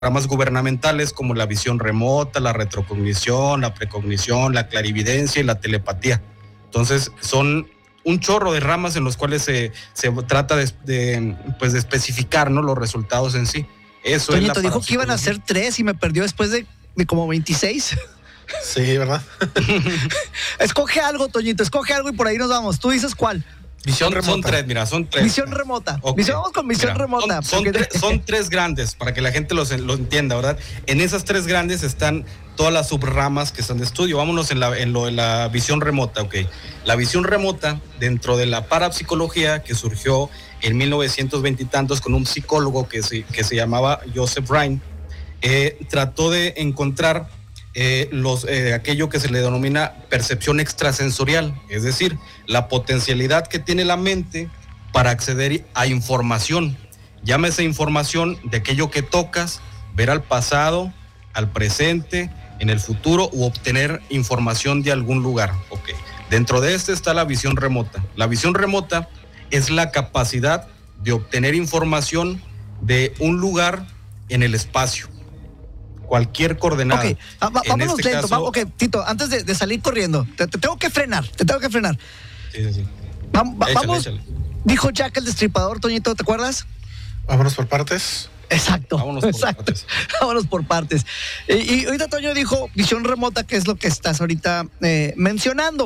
programas gubernamentales como la visión remota, la retrocognición, la precognición, la clarividencia y la telepatía. Entonces son un chorro de ramas en los cuales se trata de especificar, ¿no?, los resultados en sí. Eso Toñito es la dijo que iban a ser 3 y me perdió después de como 26. Sí, ¿verdad? Escoge algo, Toñito, escoge algo y por ahí nos vamos. ¿Tú dices cuál? Visión remota. Son tres. Visión remota. Okay. Vamos con visión remota. Son 3 grandes, para que la gente lo entienda, ¿verdad? En esas 3 grandes están todas las subramas que están de estudio. Vámonos en lo de la visión remota, ok. La visión remota, dentro de la parapsicología, que surgió en 1920 y tantos con un psicólogo que se llamaba Joseph Rhine, trató de encontrar aquello que se le denomina percepción extrasensorial, es decir, la potencialidad que tiene la mente para acceder a información. Llámese información de aquello que tocas, ver al pasado, al presente, en el futuro, u obtener información de algún lugar. Okay. Dentro de está la visión remota. La visión remota es la capacidad de obtener información de un lugar en el espacio. Cualquier coordenada. Ok, vámonos lento. Caso, ok, Tito, antes de salir corriendo, te tengo que frenar. Sí. Vamos. Échale. Dijo Jack el Destripador, Toñito, ¿te acuerdas? Vámonos por partes. Exacto. Vámonos por partes. Y ahorita Toño dijo visión remota, que es lo que estás ahorita mencionando.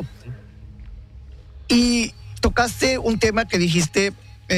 Y tocaste un tema que dijiste,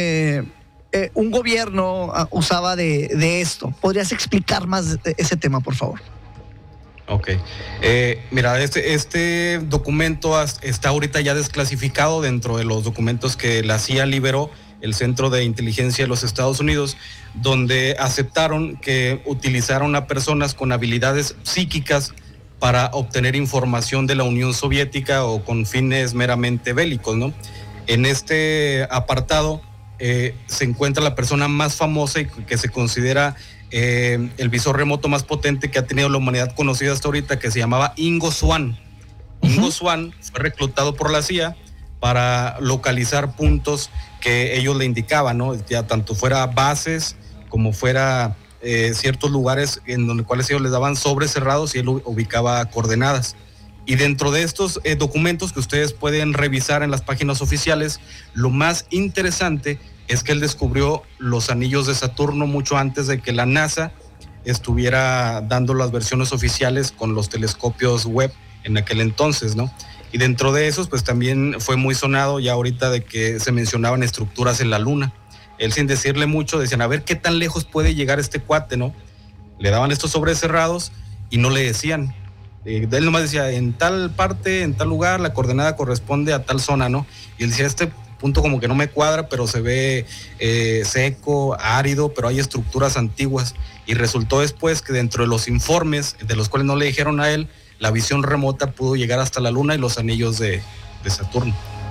un gobierno usaba de esto. ¿Podrías explicar más ese tema, por favor? Ok. Mira, este documento está ahorita ya desclasificado dentro de los documentos que la CIA liberó, el Centro de Inteligencia de los Estados Unidos, donde aceptaron que utilizaron a personas con habilidades psíquicas para obtener información de la Unión Soviética o con fines meramente bélicos, ¿no? En este apartado se encuentra la persona más famosa y que se considera el visor remoto más potente que ha tenido la humanidad conocida hasta ahorita, que se llamaba Ingo Swann. Ingo Swann fue reclutado por la CIA para localizar puntos que ellos le indicaban, ¿no? Ya tanto fuera bases como fuera ciertos lugares en los cuales ellos les daban sobres cerrados y él ubicaba coordenadas. Y dentro de estos documentos que ustedes pueden revisar en las páginas oficiales, lo más interesante es que él descubrió los anillos de Saturno mucho antes de que la NASA estuviera dando las versiones oficiales con los telescopios Webb en aquel entonces, ¿no? Y dentro de esos, pues también fue muy sonado ya ahorita de que se mencionaban estructuras en la Luna. Él, sin decirle mucho, decían, a ver qué tan lejos puede llegar este cuate, ¿no? Le daban estos sobres cerrados y no le decían. Él nomás decía, en tal parte, en tal lugar, la coordenada corresponde a tal zona, ¿no? Y él decía, este punto como que no me cuadra, pero se ve seco, árido, pero hay estructuras antiguas. Y resultó después que dentro de los informes, de los cuales no le dijeron a él, la visión remota pudo llegar hasta la Luna y los anillos de Saturno.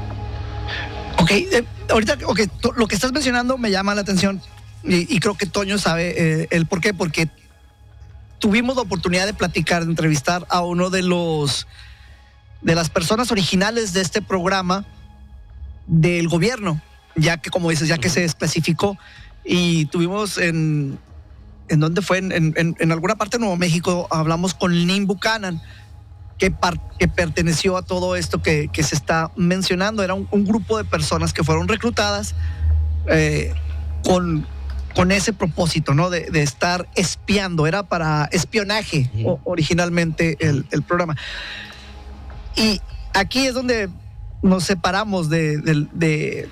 Ok, ahorita lo que estás mencionando me llama la atención y creo que Toño sabe el por qué, porque tuvimos la oportunidad de platicar, de entrevistar a uno de las personas originales de este programa del gobierno, ya que, como dices, ya que se especificó, y tuvimos en ¿dónde fue? En alguna parte de Nuevo México, hablamos con Lynn Buchanan, que perteneció a todo esto que se está mencionando. Era un grupo de personas que fueron reclutadas con ese propósito, ¿no? De estar espiando. Era para espionaje originalmente el programa. Y aquí es donde nos separamos de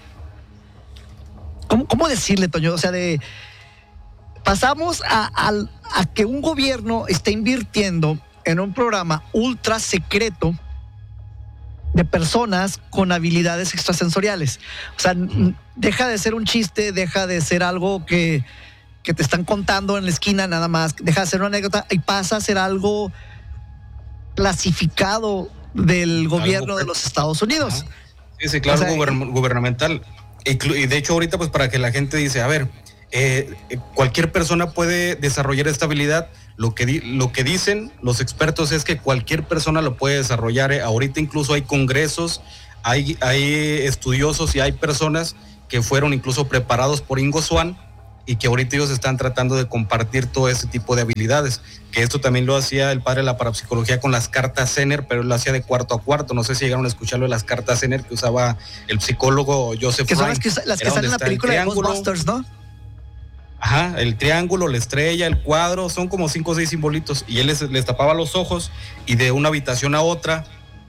¿cómo decirle, Toño? O sea, pasamos a que un gobierno esté invirtiendo en un programa ultra secreto de personas con habilidades extrasensoriales. O sea, deja de ser un chiste, deja de ser algo que te están contando en la esquina nada más, deja de ser una anécdota y pasa a ser algo clasificado del gobierno de los Estados Unidos. Sí, claro, o sea, gubernamental. Y de hecho ahorita, pues para que la gente dice, a ver, cualquier persona puede desarrollar esta habilidad. Lo que dicen los expertos es que cualquier persona lo puede desarrollar. Ahorita incluso hay congresos, hay estudiosos y hay personas que fueron incluso preparados por Ingo Swann y que ahorita ellos están tratando de compartir todo ese tipo de habilidades, que esto también lo hacía el padre de la parapsicología con las cartas Zener, pero él lo hacía de cuarto a cuarto. No sé si llegaron a escucharlo de las cartas Zener que usaba el psicólogo Joseph Que son Ryan. las que salen en la película de Ghostbusters, ¿no? Ajá, el triángulo, la estrella, el cuadro, son como 5 o 6 simbolitos, y él les tapaba los ojos y de una habitación a otra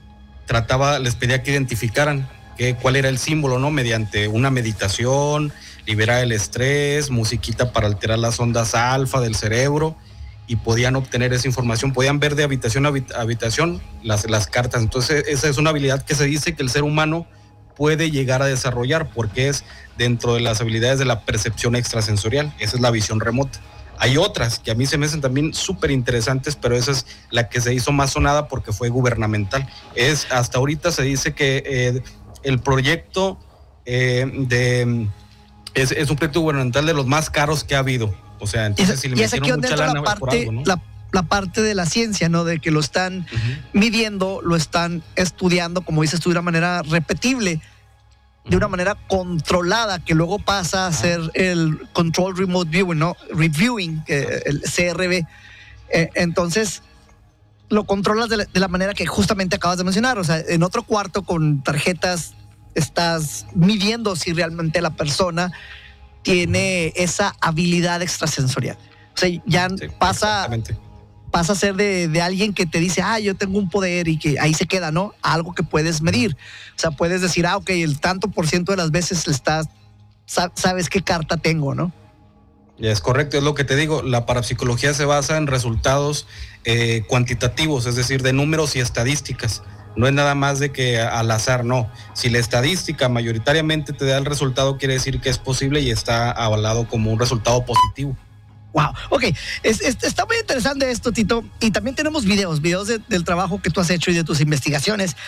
les pedía que identificaran cuál era el símbolo, ¿no? Mediante una meditación, liberar el estrés, musiquita para alterar las ondas alfa del cerebro, y podían obtener esa información, podían ver de habitación a habitación las cartas. Entonces esa es una habilidad que se dice que el ser humano puede llegar a desarrollar, porque es dentro de las habilidades de la percepción extrasensorial. Esa es la visión remota. Hay otras que a mí se me hacen también súper interesantes, pero esa es la que se hizo más sonada porque fue gubernamental. Hasta ahorita se dice que el proyecto es un proyecto gubernamental de los más caros que ha habido. O sea, entonces si le metieron mucha lana por algo, ¿no? La parte de la ciencia, ¿no? De que lo están midiendo, lo están estudiando, como dices tú, de una manera repetible, de una manera controlada, que luego pasa a ser el Control Remote Viewing, ¿no? Reviewing, el CRB. Entonces, lo controlas de la manera que justamente acabas de mencionar. O sea, en otro cuarto con tarjetas estás midiendo si realmente la persona tiene esa habilidad extrasensorial. O sea, ya pasa a ser de alguien que te dice, yo tengo un poder, y que ahí se queda, ¿no? Algo que puedes medir. O sea, puedes decir, ok, el tanto por ciento de las veces sabes qué carta tengo, ¿no? Ya es correcto, es lo que te digo. La parapsicología se basa en resultados cuantitativos, es decir, de números y estadísticas. No es nada más de que al azar, no. Si la estadística mayoritariamente te da el resultado, quiere decir que es posible y está avalado como un resultado positivo. Wow, ok, está muy interesante esto, Tito, y también tenemos videos del trabajo que tú has hecho y de tus investigaciones.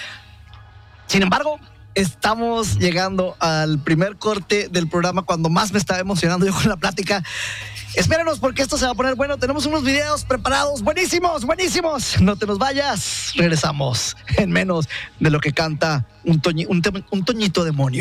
Sin embargo, estamos llegando al primer corte del programa, cuando más me estaba emocionando yo con la plática. Espéranos, porque esto se va a poner bueno. Tenemos unos videos preparados buenísimos. No te nos vayas. Regresamos en menos de lo que canta un Toñito demonio.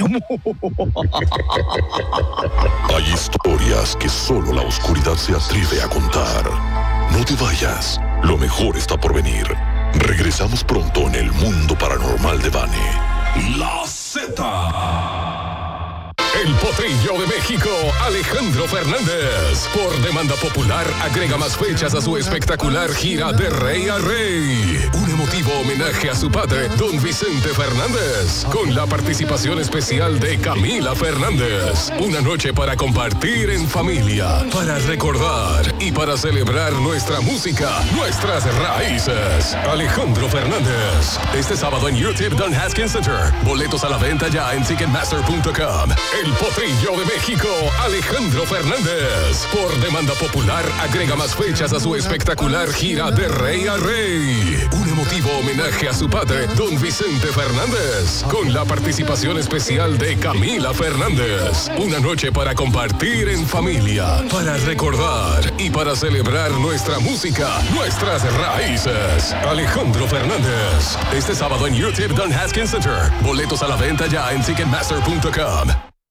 Hay historias que solo la oscuridad se atreve a contar. No te vayas. Lo mejor está por venir. Regresamos pronto en el mundo paranormal de Vane. La Z. El Potrillo de México, Alejandro Fernández. Por demanda popular, agrega más fechas a su espectacular gira de rey a rey. Un emotivo homenaje a su padre, don Vicente Fernández, con la participación especial de Camila Fernández. Una noche para compartir en familia, para recordar y para celebrar nuestra música, nuestras raíces. Alejandro Fernández. Este sábado en YouTube Don Haskins Center. Boletos a la venta ya en Ticketmaster.com. El Potrillo de México, Alejandro Fernández. Por demanda popular, agrega más fechas a su espectacular gira de rey a rey. Un emotivo homenaje a su padre, don Vicente Fernández, con la participación especial de Camila Fernández. Una noche para compartir en familia, para recordar y para celebrar nuestra música, nuestras raíces. Alejandro Fernández. Este sábado en YouTube Don Haskins Center. Boletos a la venta ya en Ticketmaster.com.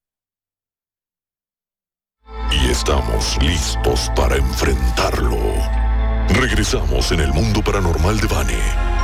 Y estamos listos para enfrentarlo. Regresamos en el mundo paranormal de Vane.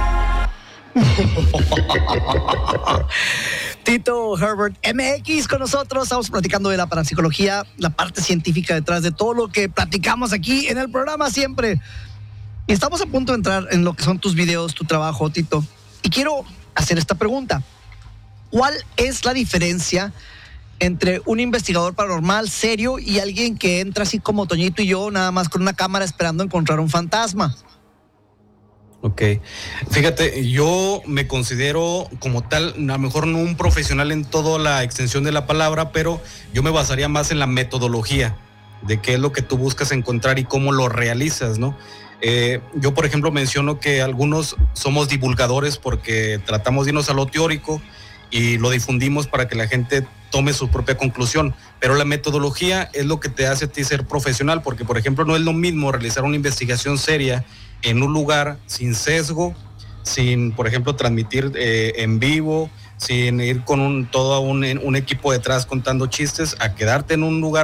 Tito Herbert MX con nosotros. Estamos platicando de la parapsicología, la parte científica detrás de todo lo que platicamos aquí en el programa siempre. Y estamos a punto de entrar en lo que son tus videos, tu trabajo, Tito. Y quiero hacer esta pregunta. ¿Cuál es la diferencia entre un investigador paranormal serio y alguien que entra así como Toñito y yo, nada más con una cámara esperando encontrar un fantasma? Ok, fíjate, yo me considero como tal, a lo mejor no un profesional en toda la extensión de la palabra, pero yo me basaría más en la metodología de qué es lo que tú buscas encontrar y cómo lo realizas, ¿no? Yo, por ejemplo, menciono que algunos somos divulgadores porque tratamos de irnos a lo teórico y lo difundimos para que la gente tome su propia conclusión, pero la metodología es lo que te hace a ti ser profesional, porque, por ejemplo, no es lo mismo realizar una investigación seria en un lugar sin sesgo, sin, por ejemplo, transmitir en vivo, sin ir con todo un equipo detrás contando chistes, a quedarte en un lugar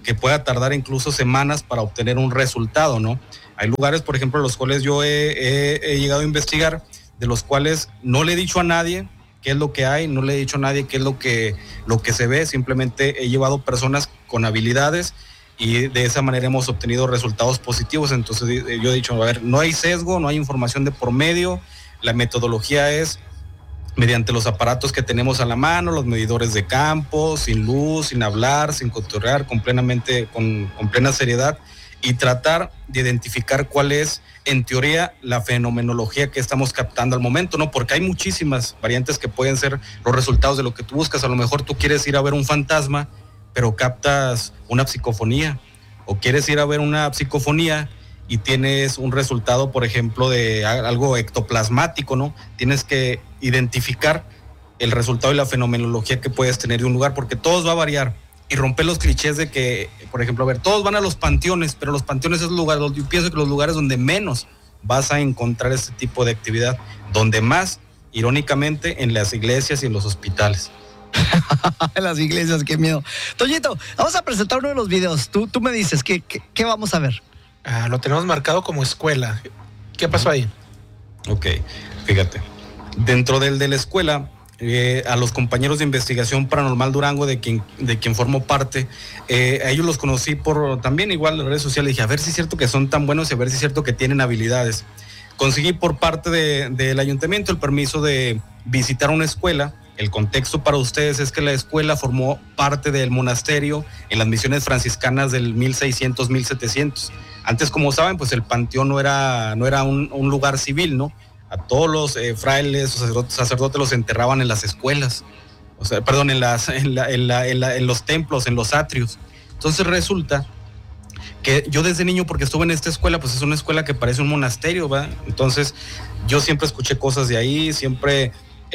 que pueda tardar incluso semanas para obtener un resultado, ¿no? Hay lugares, por ejemplo, los cuales yo he llegado a investigar, de los cuales no le he dicho a nadie qué es lo que hay, no le he dicho a nadie qué es lo que se ve, simplemente he llevado personas con habilidades y de esa manera hemos obtenido resultados positivos. Entonces yo he dicho, a ver, no hay sesgo, no hay información de por medio, la metodología es mediante los aparatos que tenemos a la mano, los medidores de campo, sin luz, sin hablar, sin cotorrear, con plena seriedad, y tratar de identificar cuál es, en teoría, la fenomenología que estamos captando al momento, ¿no? Porque hay muchísimas variantes que pueden ser los resultados de lo que tú buscas. A lo mejor tú quieres ir a ver un fantasma, pero captas una psicofonía, o quieres ir a ver una psicofonía y tienes un resultado, por ejemplo, de algo ectoplasmático, ¿no? Tienes que identificar el resultado y la fenomenología que puedes tener de un lugar, porque todo va a variar, y romper los clichés de que, por ejemplo, a ver, todos van a los panteones, pero los panteones es el lugar, yo pienso que los lugares donde menos vas a encontrar este tipo de actividad, donde más, irónicamente, en las iglesias y en los hospitales. En las iglesias, qué miedo. Toñito, vamos a presentar uno de los videos. Tú me dices, ¿qué vamos a ver? Lo tenemos marcado como escuela. ¿Qué pasó ahí? Ok, fíjate. Dentro de la escuela, a los compañeros de investigación paranormal Durango, de quien formo parte, a ellos los conocí por también igual las redes sociales. Dije, a ver si es cierto que son tan buenos y a ver si es cierto que tienen habilidades. Conseguí por parte del ayuntamiento el permiso de visitar una escuela. El contexto para ustedes es que la escuela formó parte del monasterio en las misiones franciscanas del 1600, 1700. Antes, como saben, pues el panteón no era un lugar civil, ¿no? A todos los frailes o sacerdotes los enterraban en las escuelas, o sea, perdón, en los templos, en los atrios. Entonces resulta que yo desde niño, porque estuve en esta escuela, pues es una escuela que parece un monasterio, ¿verdad? Entonces yo siempre escuché cosas de ahí, siempre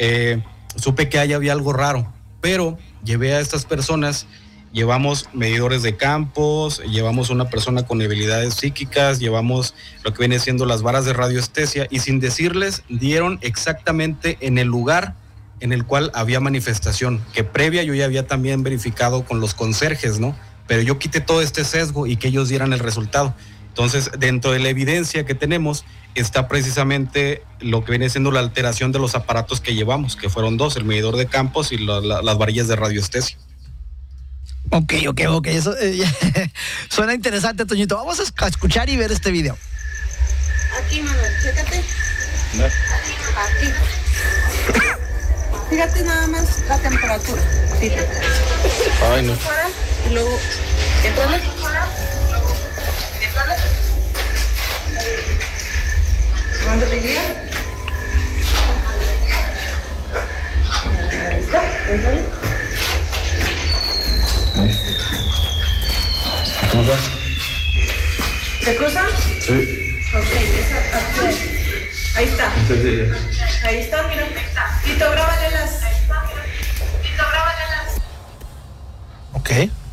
supe que ahí había algo raro, pero llevé a estas personas, llevamos medidores de campos, llevamos una persona con habilidades psíquicas, llevamos lo que viene siendo las varas de radioestesia, y sin decirles, dieron exactamente en el lugar en el cual había manifestación, que previa yo ya había también verificado con los conserjes, ¿no? Pero yo quité todo este sesgo y que ellos dieran el resultado. Entonces, dentro de la evidencia que tenemos está precisamente lo que viene siendo la alteración de los aparatos que llevamos, que fueron dos, el medidor de campos y las varillas de radioestesia. Ok, eso suena interesante, Toñito. Vamos a escuchar y ver este video. Aquí, Manuel, chécate. Aquí. Fíjate nada más la temperatura. Fíjate. Ay, no. Y luego, ¿entrale? ¿Cuándo te llega? Ahí está, entrale. ¿Cómo va? ¿Se cruzan? Sí. Ok, esa, aquí. Ahí está. Ahí está, mira. Tito, grábale las. Ok.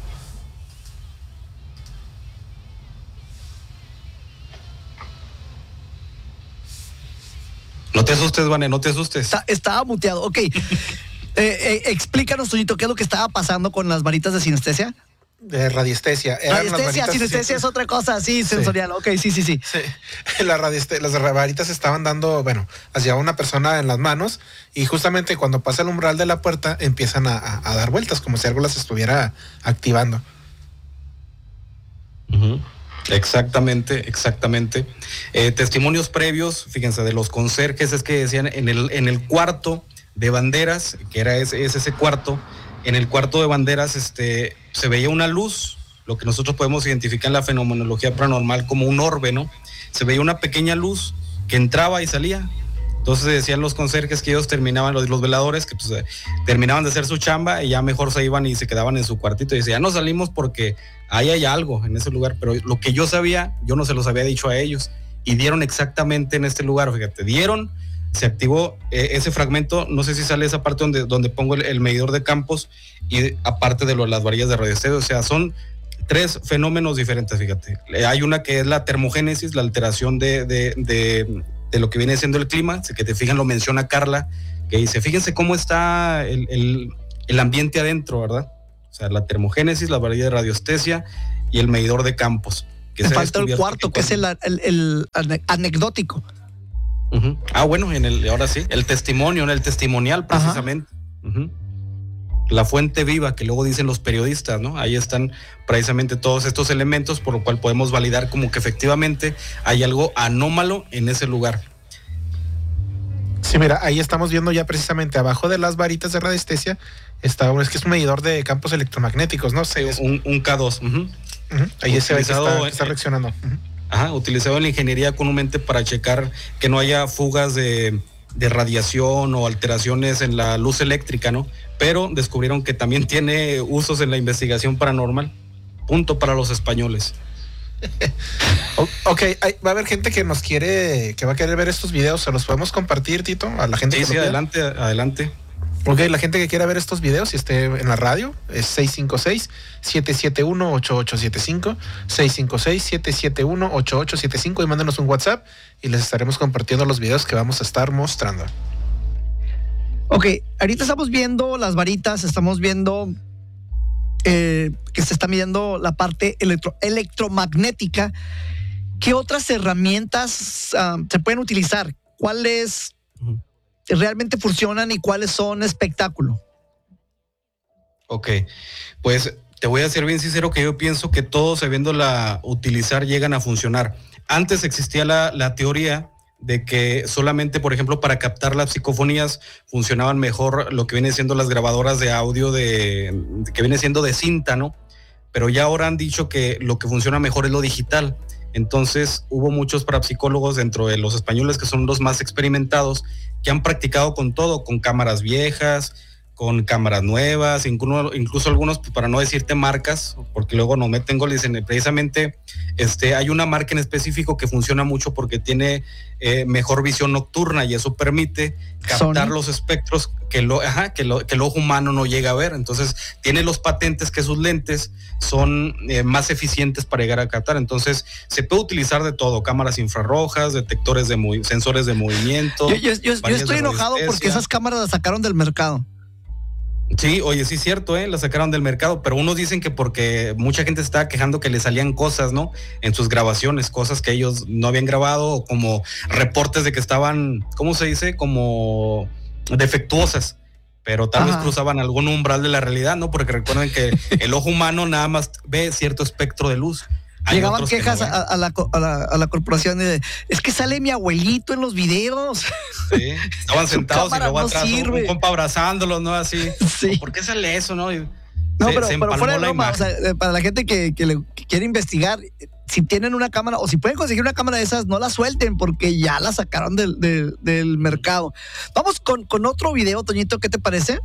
No te asustes, Vane, no te asustes. Estaba muteado, ok. Explícanos, Toñito, ¿qué es lo que estaba pasando con las varitas de sinestesia? De radiestesia. Sinestesia es otra cosa, sí, sensorial. Ok, sí. Sí. Las varitas estaban dando, hacia una persona en las manos, y justamente cuando pasa el umbral de la puerta empiezan a dar vueltas, como si algo las estuviera activando. Uh-huh. Exactamente. Testimonios previos, fíjense, de los conserjes, es que decían en el cuarto de banderas, que era ese cuarto, en el cuarto de banderas se veía una luz, lo que nosotros podemos identificar en la fenomenología paranormal como un orbe, ¿no? Se veía una pequeña luz que entraba y salía. Entonces decían los conserjes que ellos terminaban, los veladores, que pues, terminaban de hacer su chamba y ya mejor se iban y se quedaban en su cuartito y decían, ya no salimos porque ahí hay algo en ese lugar. Pero lo que yo sabía, yo no se los había dicho a ellos, y dieron exactamente en este lugar, fíjate, se activó ese fragmento, no sé si sale esa parte donde pongo el medidor de campos, y aparte de las varillas de radioestesia, o sea, son tres fenómenos diferentes, fíjate. Hay una que es la termogénesis, la alteración de lo que viene siendo el clima, que te fijan, lo menciona Carla, que dice, fíjense cómo está el ambiente adentro, ¿verdad? O sea, la termogénesis, la varilla de radiestesia y el medidor de campos. Me falta el cuarto, que es el anecdótico. Uh-huh. Bueno, ahora sí, el testimonio, en el testimonial precisamente. Uh-huh. La fuente viva que luego dicen los periodistas, ¿no? Ahí están precisamente todos estos elementos por lo cual podemos validar como que efectivamente hay algo anómalo en ese lugar. Sí, mira, ahí estamos viendo ya precisamente abajo de las varitas de radiestesia está es que es un medidor de campos electromagnéticos, ¿no? Sí, un K2. Uh-huh. Uh-huh. Ahí se ve que está reaccionando. Uh-huh. Utilizado en la ingeniería comúnmente para checar que no haya fugas de radiación o alteraciones en la luz eléctrica, ¿no? Pero descubrieron que también tiene usos en la investigación paranormal. Punto para los españoles. Ok, va a haber gente que va a querer ver estos videos. ¿Se los podemos compartir, Tito? A la gente. Sí, adelante. Ok, la gente que quiera ver estos videos y esté en la radio es 656-771-8875, 656-771-8875 y mándenos un WhatsApp y les estaremos compartiendo los videos que vamos a estar mostrando. Ok, ahorita estamos viendo las varitas, estamos viendo que se está midiendo la parte electromagnética. ¿Qué otras herramientas se pueden utilizar? ¿Cuáles realmente funcionan y cuáles son espectáculo? Ok, pues te voy a ser bien sincero que yo pienso que todos sabiéndola utilizar llegan a funcionar. Antes existía la teoría de que solamente, por ejemplo, para captar las psicofonías funcionaban mejor lo que viene siendo las grabadoras de audio que viene siendo de cinta, ¿no? Pero ya ahora han dicho que lo que funciona mejor es lo digital. Entonces hubo muchos parapsicólogos dentro de los españoles que son los más experimentados que han practicado con todo, con cámaras viejas, con cámaras nuevas, incluso algunos, para no decirte marcas, porque luego no me tengo, dicen precisamente, hay una marca en específico que funciona mucho porque tiene mejor visión nocturna y eso permite captar los espectros que el ojo humano no llega a ver. Entonces tiene los patentes que sus lentes son más eficientes para llegar a captar. Entonces se puede utilizar de todo, cámaras infrarrojas, detectores sensores de movimiento. Yo estoy enojado porque esas cámaras las sacaron del mercado. Sí, oye, sí es cierto, la sacaron del mercado, pero unos dicen que porque mucha gente se estaba quejando que le salían cosas, ¿no? En sus grabaciones, cosas que ellos no habían grabado, o como reportes de que estaban, ¿cómo se dice? Como defectuosas, pero tal vez cruzaban algún umbral de la realidad, ¿no? Porque recuerden que el ojo humano nada más ve cierto espectro de luz. Llegaban quejas a la corporación de, es que sale mi abuelito en los videos. Sí, estaban sentados y luego atrás un compa abrazándolos, ¿no? Así. Sí. ¿Por qué sale eso, no? Pero fuera de broma, o sea, para la gente que quiere investigar, si tienen una cámara o si pueden conseguir una cámara de esas, no la suelten porque ya la sacaron del mercado. Vamos con otro video, Toñito, ¿qué te parece?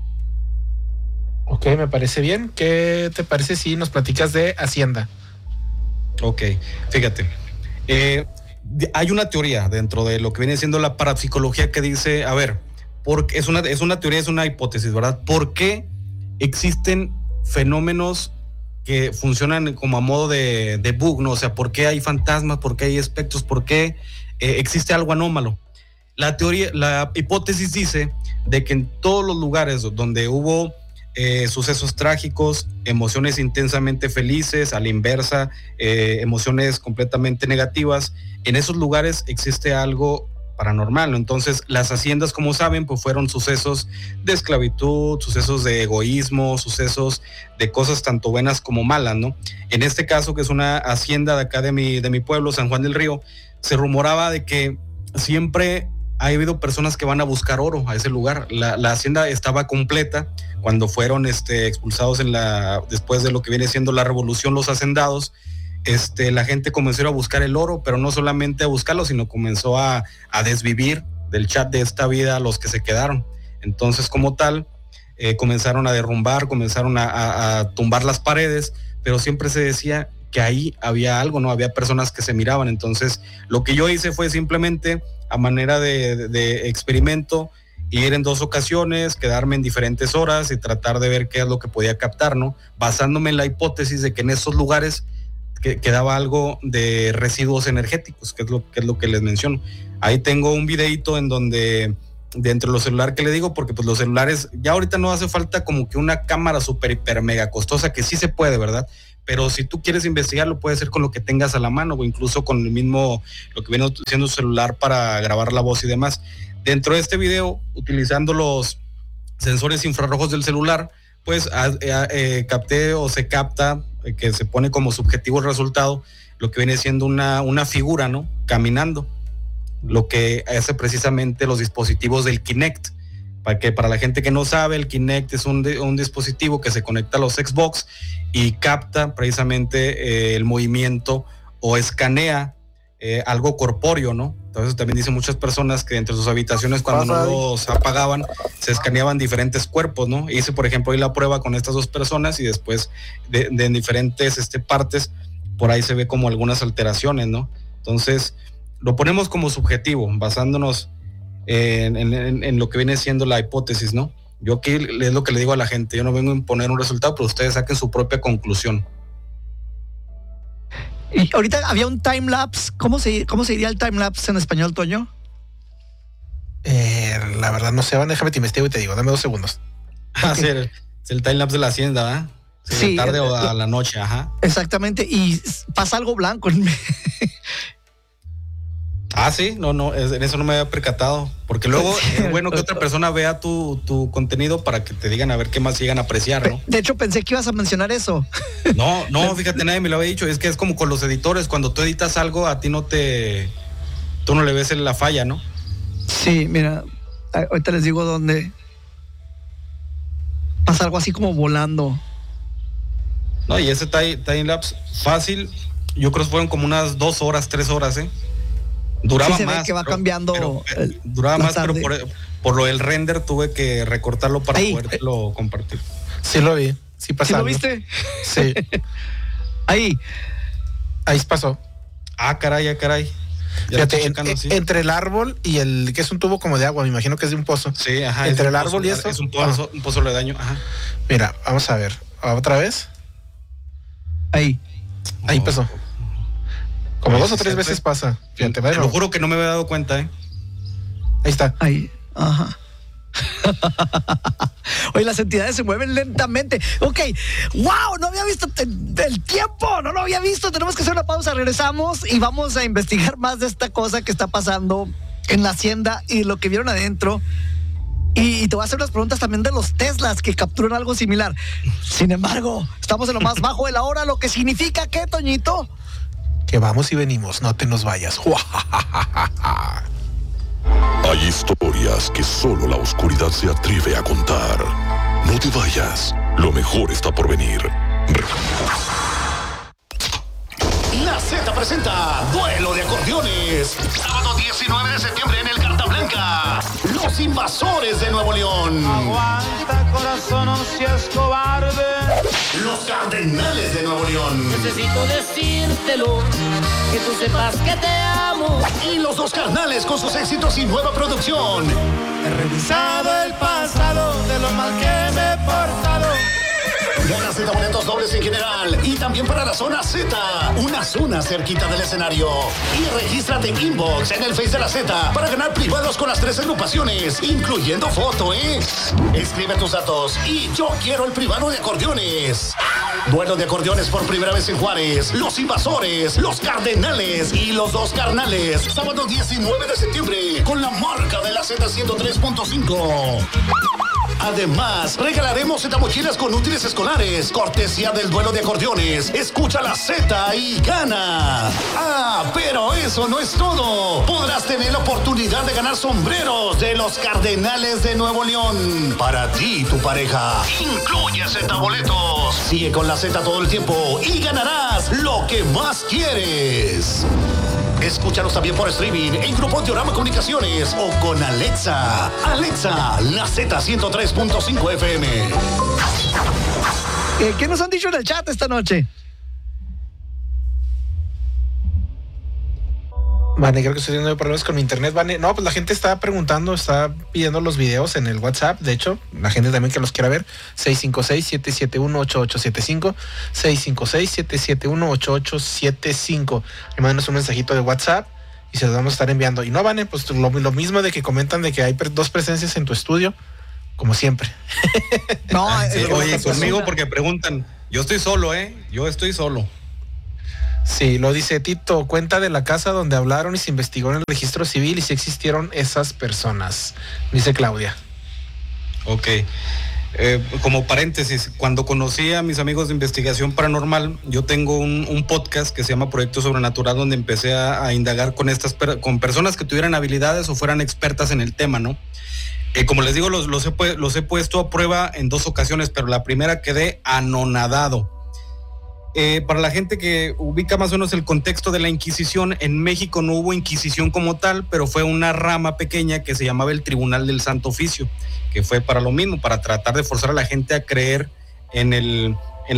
Ok, me parece bien. ¿Qué te parece si nos platicas de Hacienda? Ok, fíjate, hay una teoría dentro de lo que viene siendo la parapsicología que dice, a ver, porque es una teoría, es una hipótesis, ¿verdad? ¿Por qué existen fenómenos que funcionan como a modo de bug, ¿no? O sea, ¿por qué hay fantasmas? ¿Por qué hay espectros? ¿Por qué existe algo anómalo? La hipótesis dice de que en todos los lugares donde hubo sucesos trágicos, emociones intensamente felices, a la inversa, emociones completamente negativas, en esos lugares existe algo paranormal, ¿no? Entonces las haciendas, como saben, pues fueron sucesos de esclavitud, sucesos de egoísmo, sucesos de cosas tanto buenas como malas, ¿no? En este caso, que es una hacienda de acá de mi pueblo, San Juan del Río, se rumoraba de que siempre ha habido personas que van a buscar oro a ese lugar. La hacienda estaba completa cuando fueron expulsados después de lo que viene siendo la revolución, los hacendados. La gente comenzó a buscar el oro, pero no solamente a buscarlo, sino comenzó a desvivir del chat de esta vida a los que se quedaron. Entonces, como tal, comenzaron a derrumbar, comenzaron a tumbar las paredes, pero siempre se decía que ahí había algo, ¿no? Había personas que se miraban. Entonces, lo que yo hice fue simplemente, a manera de experimento, ir en 2 ocasiones, quedarme en diferentes horas y tratar de ver qué es lo que podía captar, ¿no? Basándome en la hipótesis de que en esos lugares quedaba algo de residuos energéticos, que es lo que les menciono. Ahí tengo un videito en donde dentro de los celulares que le digo, porque pues los celulares ya ahorita no hace falta como que una cámara súper hiper mega costosa, que sí se puede, ¿verdad? Pero si tú quieres investigar, lo puedes hacer con lo que tengas a la mano o incluso con el mismo, lo que viene siendo un celular para grabar la voz y demás. Dentro de este video, utilizando los sensores infrarrojos del celular, pues capté o se capta, que se pone como subjetivo el resultado, lo que viene siendo una figura, ¿no? Caminando. Lo que hace precisamente los dispositivos del Kinect. Para la gente que no sabe, el Kinect es un dispositivo que se conecta a los Xbox y capta precisamente el movimiento o escanea algo corpóreo, ¿no? Entonces también dicen muchas personas que entre sus habitaciones, cuando no los apagaban, se escaneaban diferentes cuerpos, ¿no? Hice, por ejemplo, ahí la prueba con estas dos personas y después de diferentes partes, por ahí se ve como algunas alteraciones, ¿no? Entonces lo ponemos como subjetivo, basándonos en lo que viene siendo la hipótesis, ¿no? Yo aquí es lo que le digo a la gente, yo no vengo a imponer un resultado, pero ustedes saquen su propia conclusión. Y ahorita había un time-lapse. ¿Cómo se diría el time-lapse en español, Toño? La verdad no sé, déjame te investigo y te digo, dame 2 segundos. Ah, sí, es el time-lapse de la hacienda, ¿verdad? Sí, de tarde o a la noche, ajá. Exactamente, y pasa algo blanco. Ah, sí, no, en eso no me había percatado, porque luego es bueno que otra persona vea tu contenido para que te digan a ver qué más llegan a apreciar, ¿no? De hecho, pensé que ibas a mencionar eso. No, fíjate, nadie me lo había dicho, es que es como con los editores, cuando tú editas algo, a ti tú no le ves la falla, ¿no? Sí, mira, ahorita les digo dónde pasa algo así como volando. No, y ese time-lapse fácil, yo creo que fueron como unas 2 horas, 3 horas, ¿eh? Duraba sí se más. ve que va cambiando. Duraba más, pero por lo del render tuve que recortarlo para poderlo compartir. Sí lo vi, sí pasó. ¿Sí lo viste? Sí. Ahí pasó. Ah, caray. Fíjate, entre el árbol y el que es un tubo como de agua, me imagino que es de un pozo. Sí, ajá. Entre el árbol y eso. Es un pozo ledaño, ajá. Mira, vamos a ver. ¿Otra vez? Ahí pasó. Como 2 o 3 veces pasa. Fíjate, te lo juro que no me había dado cuenta, ¿eh? Ahí está. Ahí, ajá. Oye, las entidades se mueven lentamente. Ok, wow, no había visto el tiempo, no lo había visto. Tenemos que hacer una pausa, regresamos y vamos a investigar más de esta cosa que está pasando en la hacienda y lo que vieron adentro. Y te voy a hacer unas preguntas también de los Teslas que capturan algo similar. Sin embargo, estamos en lo más bajo de la hora, lo que significa que, Toñito, que vamos y venimos, no te nos vayas. Hay historias que solo la oscuridad se atreve a contar. No te vayas, lo mejor está por venir. La Z presenta Duelo de Acordeones. Sábado 19 de septiembre en el Carta Blanca. Los Invasores de Nuevo León. Aguanta, corazón, no seas cobarde. Los Cardenales de Nuevo León. Necesito decírtelo, que tú sepas que te amo. Y los Dos Carnales con sus éxitos y nueva producción. He revisado el pasado de lo mal que me he portado. Gana Z boletos dobles en general y también para la zona Z, una zona cerquita del escenario. Y regístrate en Inbox en el Face de la Z para ganar privados con las 3 agrupaciones, incluyendo foto, ¿eh? Escribe tus datos y yo quiero el privado de acordeones. Duelo de acordeones por primera vez en Juárez. Los Invasores, los Cardenales y los Dos Carnales. Sábado 19 de septiembre con la marca de la Z103.5. Además, regalaremos Z mochilas con útiles escolares, cortesía del Duelo de Acordeones. Escucha la Z y gana. Ah, pero eso no es todo. Podrás tener la oportunidad de ganar sombreros de los Cardenales de Nuevo León. Para ti y tu pareja. Incluye Z boletos. Sigue con la Z todo el tiempo y ganarás lo que más quieres. Escúchanos también por streaming en Grupo Diorama Comunicaciones o con Alexa. Alexa, la Z103.5 FM. ¿Qué nos han dicho en el chat esta noche? Vale, creo que estoy teniendo problemas con mi internet, Vane. No, pues la gente está preguntando, está pidiendo los videos en el WhatsApp. De hecho, la gente también que los quiera ver, 656-771-8875, 656-771-8875. Le mandas un mensajito de WhatsApp y se los vamos a estar enviando. Y no, Vane, pues lo mismo de que comentan de que hay dos presencias en tu estudio, como siempre. No, sí, oye, conmigo porque preguntan, yo estoy solo, yo estoy solo. Sí, lo dice Tito, cuenta de la casa donde hablaron y se investigó en el registro civil y si existieron esas personas, dice Claudia. Ok. Como paréntesis, cuando conocí a mis amigos de investigación paranormal, yo tengo un podcast que se llama Proyecto Sobrenatural, donde empecé a indagar con personas que tuvieran habilidades o fueran expertas en el tema, ¿no? Como les digo, los he puesto a prueba en 2 ocasiones, pero la primera quedé anonadado. Para la gente que ubica más o menos el contexto de la Inquisición, en México no hubo Inquisición como tal, pero fue una rama pequeña que se llamaba el Tribunal del Santo Oficio, que fue para lo mismo, para tratar de forzar a la gente a creer en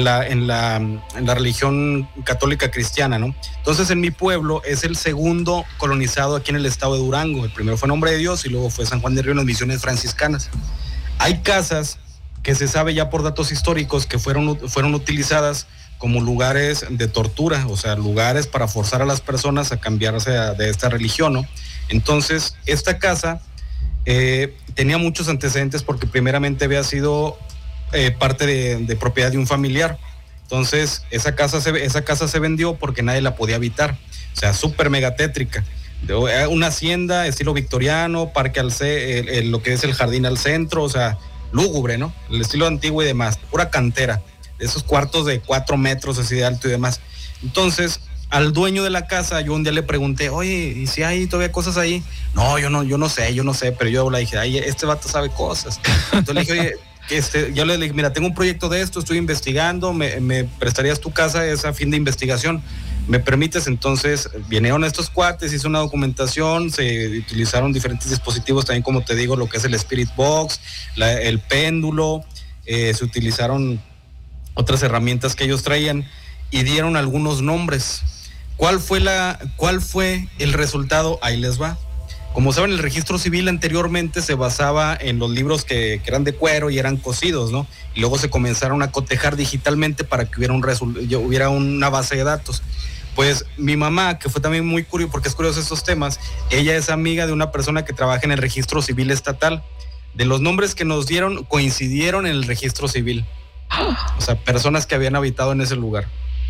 la religión católica cristiana, ¿no? Entonces, en mi pueblo es el segundo colonizado aquí en el estado de Durango. El primero fue Nombre de Dios y luego fue San Juan de Río en las misiones franciscanas. Hay casas que se sabe ya por datos históricos que fueron utilizadas como lugares de tortura, o sea, lugares para forzar a las personas a cambiarse de esta religión, ¿no? Entonces, esta casa tenía muchos antecedentes porque primeramente había sido parte de propiedad de un familiar. Entonces, esa casa se vendió porque nadie la podía habitar. O sea, súper mega tétrica. Una hacienda estilo victoriano, parque lo que es el jardín al centro, o sea, lúgubre, ¿no? El estilo antiguo y demás, pura cantera, de esos cuartos de 4 metros así de alto y demás. Entonces, al dueño de la casa, yo un día le pregunté, oye, ¿y si hay todavía cosas ahí? No, yo no sé, pero yo le dije, ay, este vato sabe cosas. Entonces le dije, oye, yo le dije, mira, tengo un proyecto de esto, estoy investigando, me prestarías tu casa a fin de investigación, ¿me permites? Entonces vinieron estos cuates, hice una documentación, se utilizaron diferentes dispositivos también, como te digo, lo que es el Spirit Box, el péndulo, se utilizaron otras herramientas que ellos traían y dieron algunos nombres. ¿Cuál fue el resultado? Ahí les va. Como saben, el registro civil anteriormente se basaba en los libros que eran de cuero y eran cosidos, ¿no? Y luego se comenzaron a cotejar digitalmente para que hubiera una base de datos. Pues mi mamá, que fue también muy curioso, porque es curioso estos temas, ella es amiga de una persona que trabaja en el registro civil estatal. De los nombres que nos dieron, coincidieron en el registro civil. O sea, personas que habían habitado en ese lugar.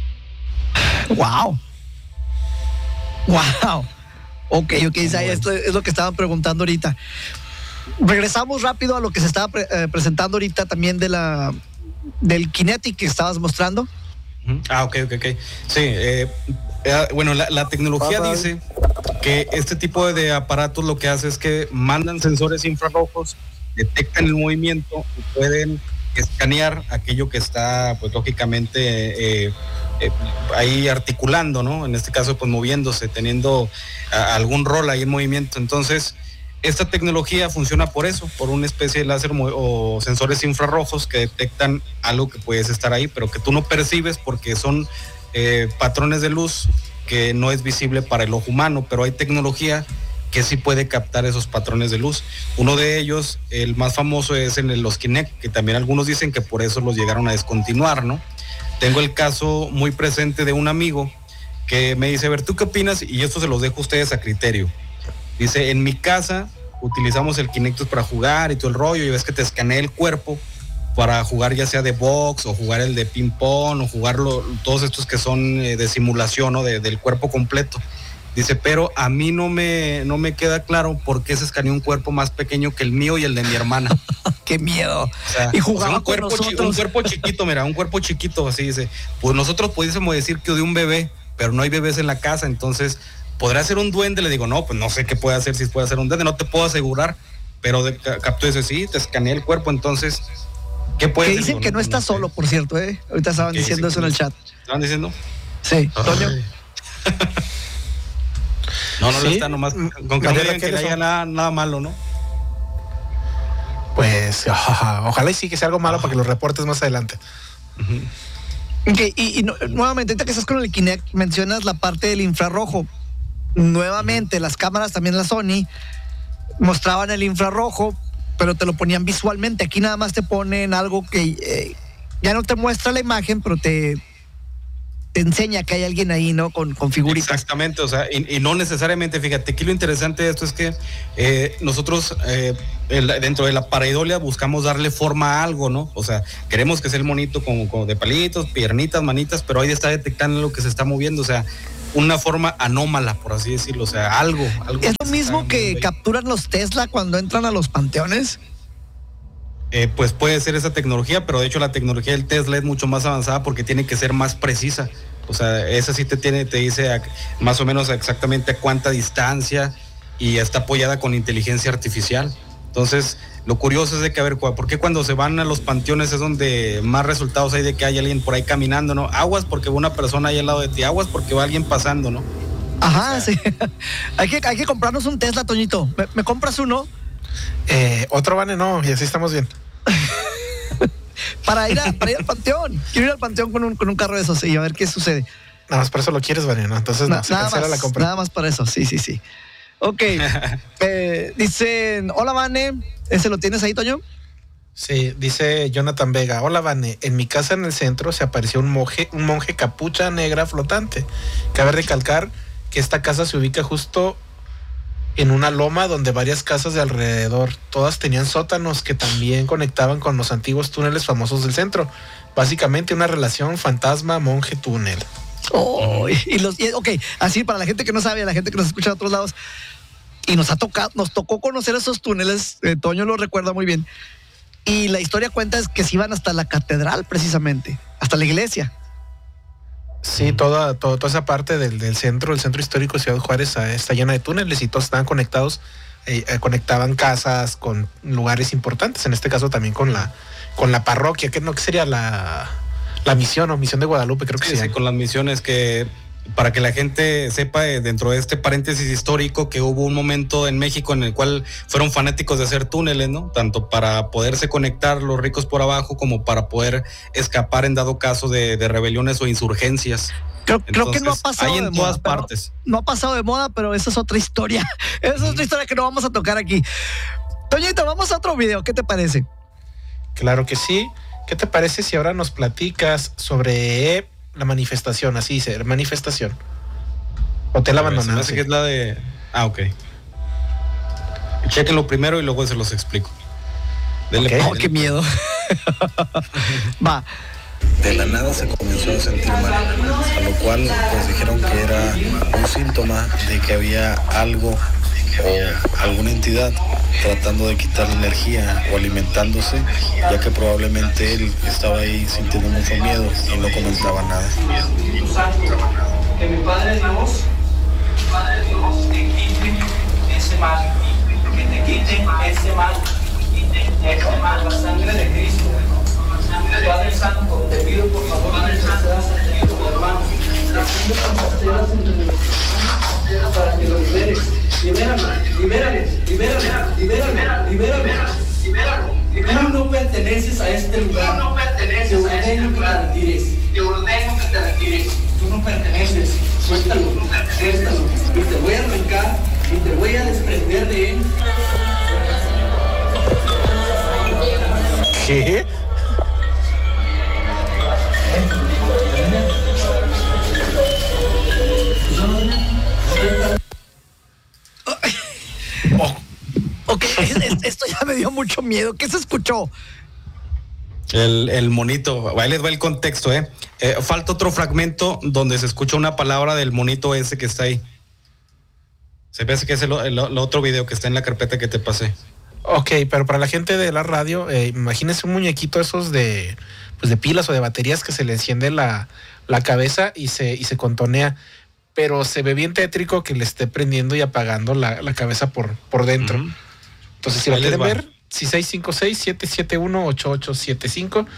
¡Wow! Ok, esto es lo que estaban preguntando ahorita. Regresamos rápido a lo que se estaba presentando ahorita también del Kinetic que estabas mostrando. Ok. Sí, bueno, la tecnología dice que este tipo de aparatos lo que hace es que mandan sensores infrarrojos, detectan el movimiento y pueden escanear aquello que está, pues lógicamente ahí articulando, ¿no? En este caso, pues moviéndose, teniendo algún rol ahí en movimiento. Entonces, esta tecnología funciona por eso, por una especie de láser o sensores infrarrojos que detectan algo que puedes estar ahí, pero que tú no percibes porque son patrones de luz que no es visible para el ojo humano, pero hay tecnología que sí puede captar esos patrones de luz. Uno de ellos, el más famoso, es en los Kinect, que también algunos dicen que por eso los llegaron a descontinuar, ¿no? Tengo el caso muy presente de un amigo que me dice, a ver, ¿tú qué opinas? Y esto se los dejo a ustedes a criterio. Dice, en mi casa utilizamos el Kinect para jugar y todo el rollo, y ves que te escanea el cuerpo para jugar ya sea de box o jugar el de ping pong o jugar todos estos que son de simulación, ¿no? Del cuerpo completo. Dice, pero a mí no me queda claro por qué se escaneó un cuerpo más pequeño que el mío y el de mi hermana. ¡Qué miedo! O sea, y jugaba un cuerpo chiquito, mira, un cuerpo chiquito, así dice. Pues nosotros pudiésemos decir que de un bebé, pero no hay bebés en la casa, entonces, ¿podrá ser un duende? Le digo, no, pues no sé qué puede hacer, si puede ser un duende, no te puedo asegurar, pero captó ese, sí, te escaneé el cuerpo, entonces, ¿qué puede ser? Que dicen que no está solo, por cierto, ¿eh? Ahorita estaban diciendo eso en el chat. ¿Estaban diciendo? Sí, Toño. No lo está, nomás con que no digan que le haya nada malo, ¿no? Pues ojalá y sí que sea algo malo para que lo reportes más adelante. Okay, y nuevamente, ahorita que estás con el Kinect, mencionas la parte del infrarrojo. Nuevamente, las cámaras, también la Sony, mostraban el infrarrojo, pero te lo ponían visualmente. Aquí nada más te ponen algo que ya no te muestra la imagen, pero te te enseña que hay alguien ahí, ¿no? Con figuritas. Exactamente, o sea, y no necesariamente, fíjate, aquí lo interesante de esto es que nosotros dentro de la pareidolia buscamos darle forma a algo, ¿no? O sea, queremos que sea el monito como de palitos, piernitas, manitas, pero ahí está detectando lo que se está moviendo, o sea, una forma anómala, por así decirlo, o sea, algo. ¿Es lo mismo que capturan los Tesla cuando entran a los panteones? Pues puede ser esa tecnología, pero de hecho la tecnología del Tesla es mucho más avanzada porque tiene que ser más precisa. O sea, esa sí te dice más o menos exactamente a cuánta distancia y está apoyada con inteligencia artificial. Entonces, lo curioso es de que, a ver, ¿por qué cuando se van a los panteones es donde más resultados hay de que hay alguien por ahí caminando, ¿no? Aguas porque va una persona ahí al lado de ti, aguas porque va alguien pasando, ¿no? Ajá, o sea, sí. hay que comprarnos un Tesla, Toñito. ¿Me compras uno? Otro Vane no, y así estamos bien. para ir al panteón. Quiero ir al panteón con un carro de esos y a ver qué sucede. Nada más para eso lo quieres, Vane, ¿no? Entonces no, se cancela la compra. Nada más para eso, sí. Ok. Dicen, hola, Vane. ¿Ese lo tienes ahí, Toño? Sí, dice Jonathan Vega. Hola, Vane. En mi casa en el centro se apareció un monje capucha negra flotante. Cabe recalcar que esta casa se ubica justo en una loma donde varias casas de alrededor, todas tenían sótanos que también conectaban con los antiguos túneles famosos del centro. Básicamente una relación fantasma-monje-túnel. Ok, así para la gente que no sabe, a la gente que nos escucha de otros lados, y nos tocó conocer esos túneles, Toño lo recuerda muy bien, y la historia cuenta es que se iban hasta la catedral precisamente, hasta la iglesia. Sí, toda esa parte del centro, el centro histórico de Ciudad Juárez está llena de túneles y todos estaban conectados, conectaban casas con lugares importantes, en este caso también con la parroquia, que sería la misión o misión de Guadalupe, creo que sí. Sí, con las misiones que, para que la gente sepa dentro de este paréntesis histórico que hubo un momento en México en el cual fueron fanáticos de hacer túneles, ¿no? Tanto para poderse conectar los ricos por abajo como para poder escapar en dado caso de rebeliones o insurgencias. Creo que no ha pasado hay en de todas moda, partes. No ha pasado de moda, pero esa es otra historia. Esa es otra historia que no vamos a tocar aquí. Toñito, vamos a otro video, ¿qué te parece? Claro que sí. ¿Qué te parece si ahora nos platicas sobre la manifestación? Así dice, manifestación. Hotel abandonado. Que es la de... ok. Chequenlo primero y luego se los explico. Okay. Qué miedo. Va. De la nada se comenzó a sentir mal, a lo cual pues dijeron que era un síntoma de que había algo o alguna entidad tratando de quitar energía o alimentándose, ya que probablemente él estaba ahí sintiendo mucho miedo y no comentaba nada. Que mi Padre Dios te quite ese mal, que te quite ese mal, la sangre de Cristo. Padre Santo, te pido por favor que seas sentido, mi hermano, para que lo liberes. Libérame. Tú no perteneces a este lugar. Te ordeno que te retires. Tú no perteneces. Suéltalo. Y te voy a arrancar y te voy a desprender de él. ¿Qué? Ok, esto ya me dio mucho miedo. ¿Qué se escuchó? El monito, ahí les va el contexto, falta otro fragmento donde se escucha una palabra del monito ese que está ahí. Se ve que es el otro video que está en la carpeta que te pasé. Ok, pero para la gente de la radio, imagínense un muñequito esos de pilas o de baterías que se le enciende la cabeza y se contonea, pero se ve bien tétrico que le esté prendiendo y apagando la cabeza por dentro. Uh-huh. Entonces, si lo quieren ver, si 656-771-8875,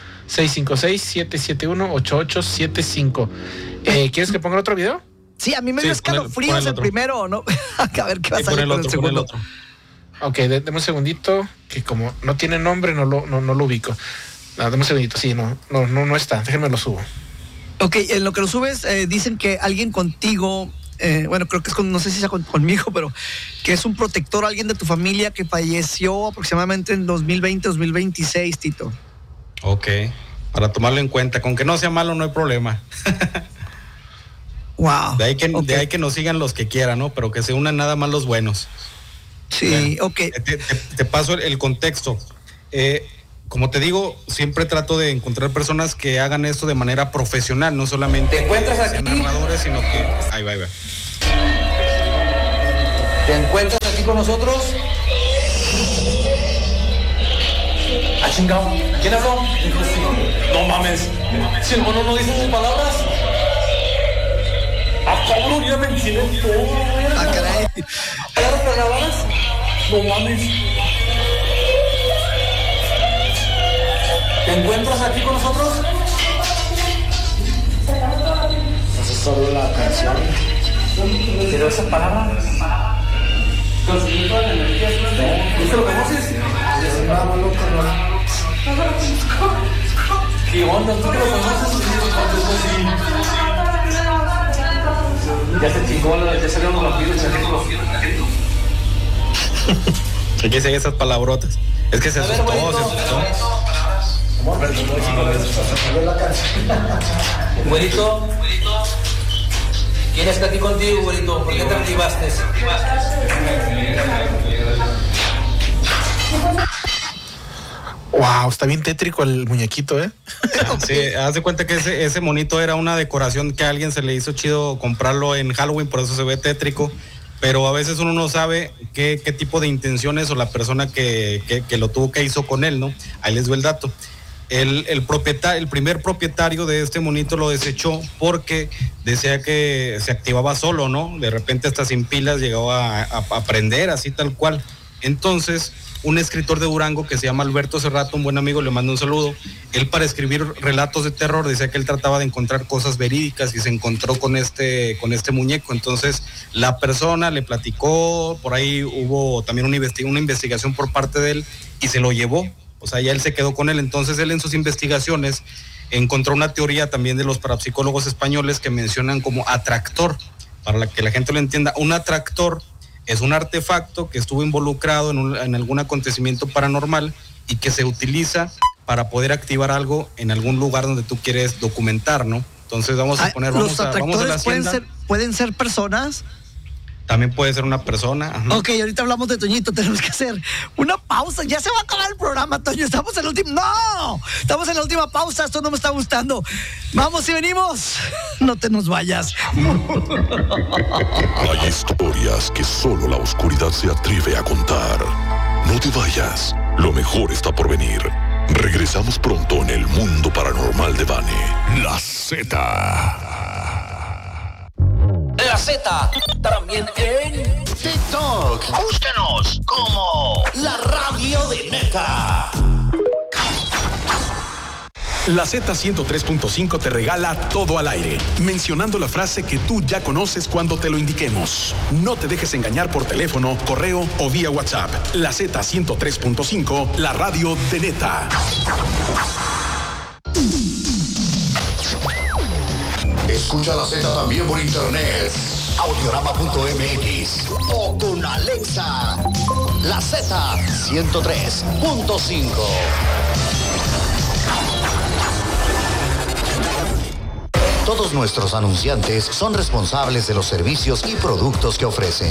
656-771-8875. ¿Quieres que ponga otro video? Sí, a mí me dio escalofríos el primero, ¿no? A ver qué va a salir con el segundo. Ok, deme un segundito, que como no tiene nombre, no lo ubico. No, dame un segundito, sí, no está, déjenme lo subo. Ok, en lo que lo subes, dicen que alguien contigo, bueno, creo que es no sé si sea conmigo, pero que es un protector, alguien de tu familia que falleció aproximadamente en 2020-2026, Tito. Ok, para tomarlo en cuenta, con que no sea malo no hay problema. Wow. De ahí que nos sigan los que quieran, ¿no? Pero que se unan nada más los buenos. Sí, ok. Te paso el contexto. Como te digo, siempre trato de encontrar personas que hagan esto de manera profesional, no solamente ¿Te encuentras aquí? narradores, sino que... Ahí va. ¿Te encuentras aquí con nosotros? Ah, chingado. ¿Quién habló? No mames. Si el mono no dice sus palabras. Ah, cabrón, ya me enchilé todo. Ah, caray. ¿Palabras grabadas? No mames. ¿Te encuentras aquí con nosotros? Esa es solo la canción. Pero esa palabra. ¿Usted lo conoces? No lo conozco. ¿Qué onda? ¿Tú que lo conoces? Ya se chingó, ya salieron los vampiros. Hay que seguir esas palabrotas. Es que se asustó. Güerito, ¿quién está aquí contigo, güerito? ¿Por qué te activaste? Wow, está bien tétrico el muñequito, ¿eh? Sí, haz de cuenta que ese monito era una decoración que a alguien se le hizo chido comprarlo en Halloween, por eso se ve tétrico. Pero a veces uno no sabe qué tipo de intenciones o la persona que lo tuvo que hizo con él, ¿no? Ahí les doy el dato. El primer propietario de este monito lo desechó porque decía que se activaba solo, ¿no? De repente hasta sin pilas llegaba a prender, así tal cual. Entonces, un escritor de Durango que se llama Alberto Cerrato, un buen amigo, le mando un saludo. Él, para escribir relatos de terror, decía que él trataba de encontrar cosas verídicas y se encontró con este muñeco. Entonces, la persona le platicó, por ahí hubo también una investigación por parte de él y se lo llevó. O sea, ya él se quedó con él. Entonces, él en sus investigaciones encontró una teoría también de los parapsicólogos españoles que mencionan como atractor. Para que la gente lo entienda, un atractor es un artefacto que estuvo involucrado en algún acontecimiento paranormal y que se utiliza para poder activar algo en algún lugar donde tú quieres documentar, ¿no? Entonces vamos a poner... ¿Los atractores pueden ser personas? También puede ser una persona. Ajá. Ok, ahorita hablamos de Toñito, tenemos que hacer una pausa. Ya se va a acabar el programa, Toño. Estamos en la última pausa. Esto no me está gustando. Vamos y venimos. No te nos vayas. Hay historias que solo la oscuridad se atreve a contar. No te vayas. Lo mejor está por venir. Regresamos pronto en el mundo paranormal de Vane. La Z. La Z, también en TikTok. Búscanos como La Radio de Neta. La Z103.5 te regala todo al aire, mencionando la frase que tú ya conoces cuando te lo indiquemos. No te dejes engañar por teléfono, correo o vía WhatsApp. La Z103.5, la radio de Neta. Escucha la Z también por internet. Audiorama.mx o con Alexa. La Z103.5. Todos nuestros anunciantes son responsables de los servicios y productos que ofrecen.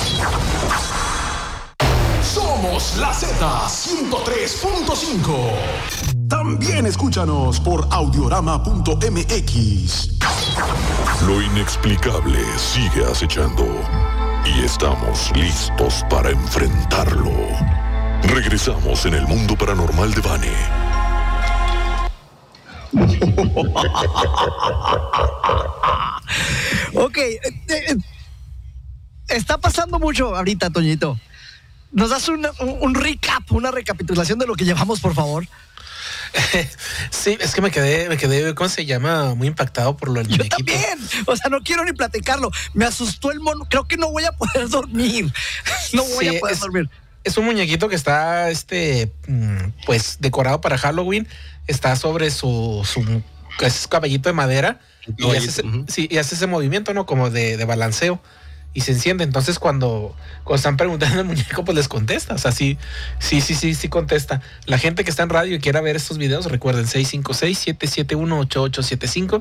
Somos la Z103.5. También escúchanos por audiorama.mx. Lo inexplicable sigue acechando y estamos listos para enfrentarlo. Regresamos en el mundo paranormal de Vane. Ok, está pasando mucho ahorita, Toñito. ¿Nos das un recap, una recapitulación de lo que llevamos, por favor? Sí, es que me quedé, ¿cómo se llama? Muy impactado por lo del muñequito. Yo también, o sea, no quiero ni platicarlo. Me asustó el mono, creo que no voy a poder dormir. Dormir. Es un muñequito que está, pues, decorado para Halloween. Está sobre su caballito de madera y hace ese movimiento, ¿no? Como de balanceo. y se enciende. Entonces cuando están preguntando al muñeco, pues les contesta. O sea, sí contesta. La gente que está en radio y quiera ver estos videos, recuerden 656-771-8875,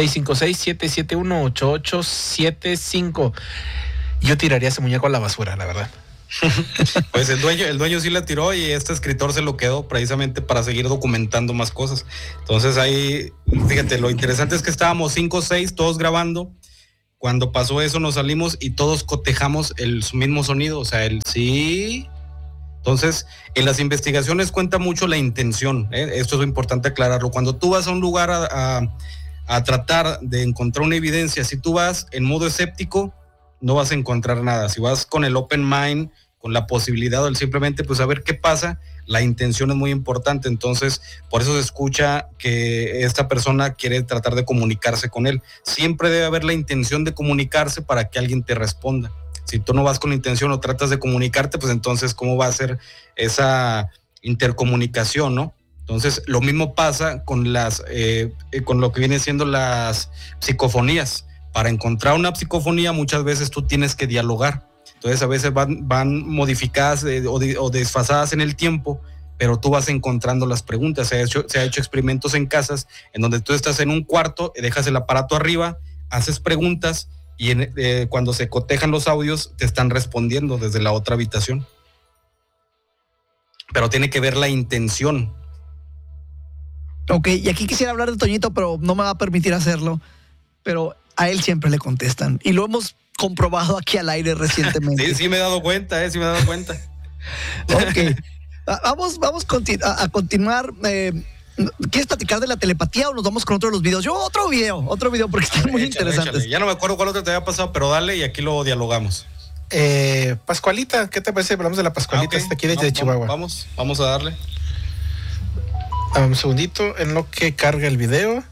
656-771-8875. Yo tiraría ese muñeco a la basura, la verdad. Pues el dueño sí la tiró y este escritor se lo quedó precisamente para seguir documentando más cosas. Entonces ahí, fíjate, lo interesante es que estábamos 5 o 6 todos grabando. Cuando pasó eso nos salimos y todos cotejamos el mismo sonido, o sea, el sí. Entonces, en las investigaciones cuenta mucho la intención, ¿eh? Esto es importante aclararlo. Cuando tú vas a un lugar a tratar de encontrar una evidencia, si tú vas en modo escéptico, no vas a encontrar nada. Si vas con el open mind, con la posibilidad de simplemente pues a ver qué pasa, la intención es muy importante. Entonces, por eso se escucha que esta persona quiere tratar de comunicarse con él. Siempre debe haber la intención de comunicarse para que alguien te responda. Si tú no vas con la intención o tratas de comunicarte, pues entonces, ¿cómo va a ser esa intercomunicación, no? Entonces, lo mismo pasa con con lo que viene siendo las psicofonías. Para encontrar una psicofonía, muchas veces tú tienes que dialogar. Entonces, a veces van modificadas o desfasadas en el tiempo, pero tú vas encontrando las preguntas. Se ha hecho experimentos en casas en donde tú estás en un cuarto, dejas el aparato arriba, haces preguntas y cuando se cotejan los audios te están respondiendo desde la otra habitación. Pero tiene que ver la intención. Ok, y aquí quisiera hablar de Toñito, pero no me va a permitir hacerlo. Pero a él siempre le contestan. Y lo hemos comprobado aquí al aire recientemente. Sí me he dado cuenta, Ok. Vamos a continuar. ¿Quieres platicar de la telepatía o nos vamos con otro de los videos? Otro video porque están muy interesantes. Échale. Ya no me acuerdo cuál otro te había pasado, pero dale y aquí lo dialogamos. Pascualita, ¿qué te parece? Hablamos de la Pascualita, Okay. Aquí de Chihuahua. Vamos a darle. Un segundito en lo que carga el video.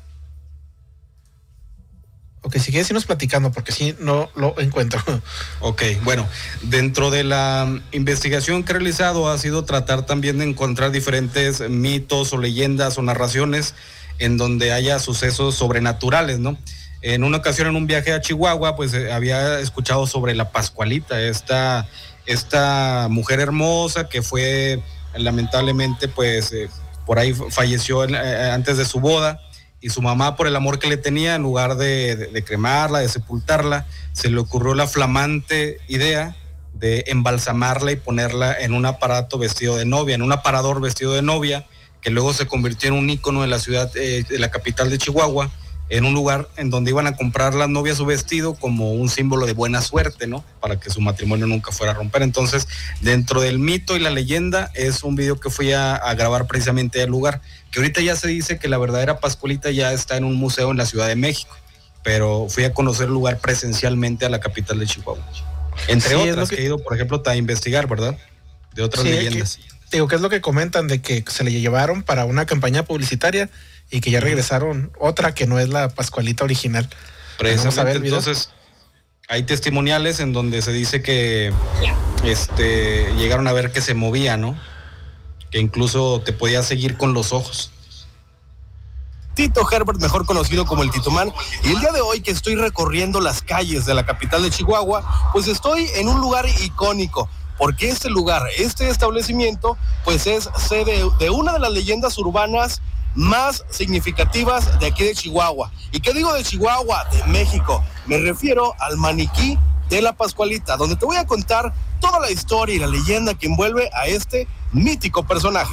Ok, si quieres irnos platicando, porque sí no lo encuentro. Ok, bueno, dentro de la investigación que he realizado ha sido tratar también de encontrar diferentes mitos o leyendas o narraciones en donde haya sucesos sobrenaturales, ¿no? En una ocasión, en un viaje a Chihuahua, pues había escuchado sobre la Pascualita, esta mujer hermosa que fue lamentablemente, pues por ahí falleció antes de su boda. Y su mamá, por el amor que le tenía, en lugar de cremarla, de sepultarla, se le ocurrió la flamante idea de embalsamarla y ponerla en un aparato vestido de novia, en un aparador vestido de novia, que luego se convirtió en un ícono de la ciudad, de la capital de Chihuahua, en un lugar en donde iban a comprar las novias su vestido como un símbolo de buena suerte, ¿no? Para que su matrimonio nunca fuera a romper. Entonces, dentro del mito y la leyenda, es un video que fui a grabar precisamente al lugar, que ahorita ya se dice que la verdadera Pascualita ya está en un museo en la Ciudad de México, pero fui a conocer el lugar presencialmente a la capital de Chihuahua. Entre otras que he ido, por ejemplo, a investigar, ¿verdad? De otras leyendas. Digo, ¿qué es lo que comentan? De que se le llevaron para una campaña publicitaria y que ya regresaron otra que no es la Pascualita original. Precisamente, entonces hay testimoniales en donde se dice que llegaron a ver que se movía, ¿no? Que incluso te podía seguir con los ojos. Tito Herbert, mejor conocido como el Titomán, y el día de hoy que estoy recorriendo las calles de la capital de Chihuahua, pues estoy en un lugar icónico, porque este lugar, este establecimiento, pues es sede de una de las leyendas urbanas más significativas de aquí de Chihuahua. ¿Y qué digo de Chihuahua? De México. Me refiero al maniquí de la Pascualita, donde te voy a contar toda la historia y la leyenda que envuelve a este mítico personaje.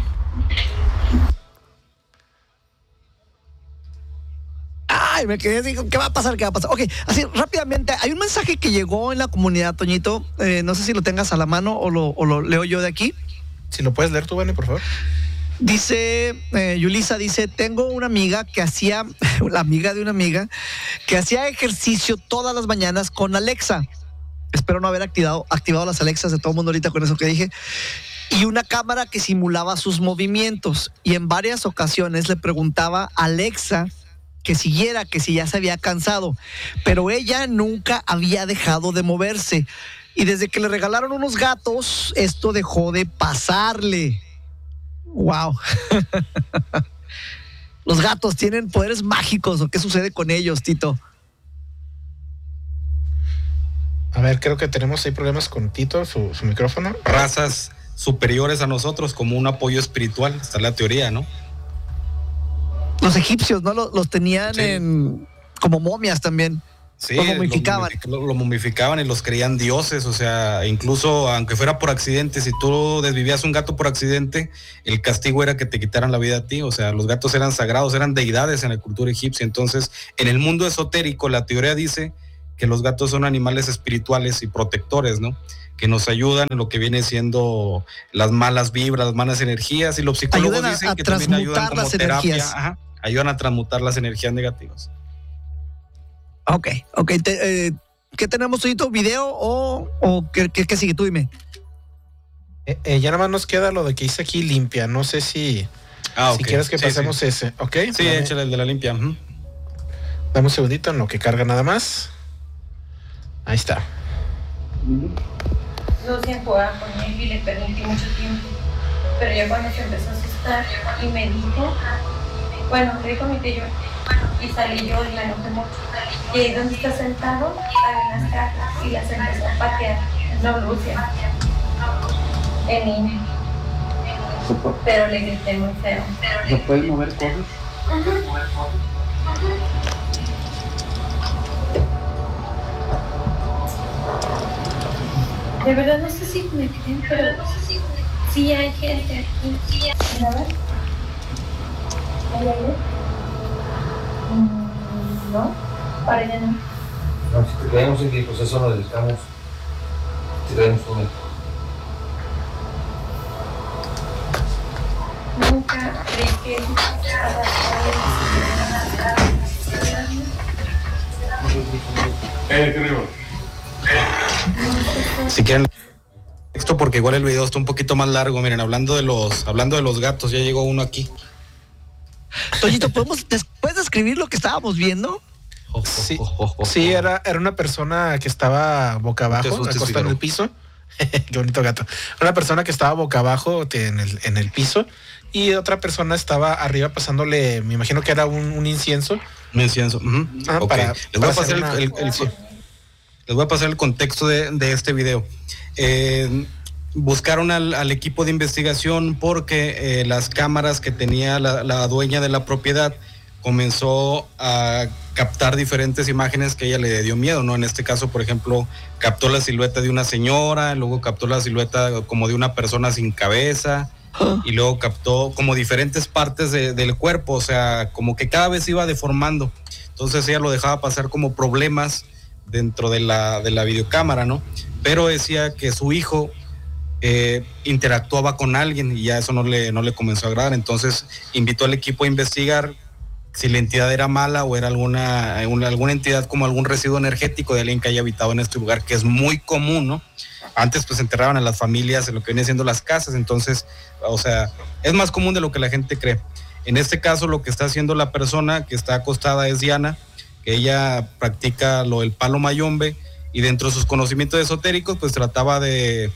Ay, me quedé así, ¿qué va a pasar? Ok, así rápidamente, hay un mensaje que llegó en la comunidad, Toñito, no sé si lo tengas a la mano o lo leo yo de aquí. Si lo puedes leer tú, Vane, por favor. Dice, Yulisa dice, tengo una amiga que hacía, la amiga de una amiga, que hacía ejercicio todas las mañanas con Alexa. Espero no haber activado las Alexas de todo el mundo ahorita con eso que dije. Y una cámara que simulaba sus movimientos. Y en varias ocasiones le preguntaba a Alexa que siguiera, que si ya se había cansado. Pero ella nunca había dejado de moverse. Y desde que le regalaron unos gatos, esto dejó de pasarle. Wow. ¿Los gatos tienen poderes mágicos o qué sucede con ellos, Tito? A ver, creo que tenemos ahí problemas con Tito, su micrófono. Razas superiores a nosotros como un apoyo espiritual, está la teoría, ¿no? Los egipcios, ¿no? Los tenían como momias también. Sí, lo momificaban. Lo momificaban y los creían dioses, o sea, incluso aunque fuera por accidente, si tú desvivías un gato por accidente, el castigo era que te quitaran la vida a ti, o sea, los gatos eran sagrados, eran deidades en la cultura egipcia. Entonces, en el mundo esotérico, la teoría dice que los gatos son animales espirituales y protectores, ¿no? Que nos ayudan en lo que viene siendo las malas vibras, las malas energías, y los psicólogos dicen que también ayudan como terapia, ayudan a transmutar las energías negativas. Ok. ¿Qué tenemos, Toñito? ¿Video o qué sigue? Tú dime. Ya nada más nos queda lo de que hice aquí limpia. No sé si quieres que pasemos ese. ¿Ok? Sí, échale el de la limpia. Dame un segundito en lo que carga nada más. Ahí está. No se jugaba con él y le permití mucho tiempo. Pero ya cuando se empezó a asustar y me dijo, le dijo mi tío, y salí yo y me enojé mucho. Y ahí donde está sentado, había unas cajas y las empezó a patear. No, Lucia. El niño. Pero le grité muy feo. ¿No puedes mover cosas? De verdad no sé si me creen, pero sí hay gente aquí. A ver. ¿Hay aire? No, para allá no. No, si te creemos en que el proceso lo dedicamos, te creemos con él. Nunca creí que Si quieren texto, porque igual el video está un poquito más largo. Miren, hablando de los gatos, ya llegó uno aquí. Toñito, ¿podemos después describir lo que estábamos viendo? Sí, era una persona que estaba boca abajo, acostada en el piso. Qué bonito gato. Una persona que estaba boca abajo en el piso, y otra persona estaba arriba pasándole, me imagino que era un incienso. Un incienso. Okay. Les voy a pasar el contexto de este video. Buscaron al equipo de investigación porque las cámaras que tenía la dueña de la propiedad comenzó a captar diferentes imágenes que ella le dio miedo, ¿no? En este caso, por ejemplo, captó la silueta de una señora, luego captó la silueta como de una persona sin cabeza, y luego captó como diferentes partes del cuerpo, o sea, como que cada vez iba deformando. Entonces ella lo dejaba pasar como problemas dentro de la videocámara, ¿no? Pero decía que su hijo interactuaba con alguien y ya eso no le comenzó a agradar. Entonces invitó al equipo a investigar si la entidad era mala o era alguna entidad como algún residuo energético de alguien que haya habitado en este lugar, que es muy común, ¿no? Antes pues enterraban a las familias en lo que viene siendo las casas, entonces, o sea, es más común de lo que la gente cree. En este caso lo que está haciendo la persona que está acostada es Diana, que ella practica lo del palo mayombe, y dentro de sus conocimientos esotéricos pues trataba de